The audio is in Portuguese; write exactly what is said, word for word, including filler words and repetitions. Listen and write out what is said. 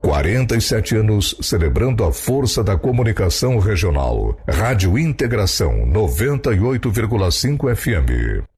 quarenta e sete anos celebrando a força da comunicação regional. Rádio Integração noventa e oito vírgula cinco F M.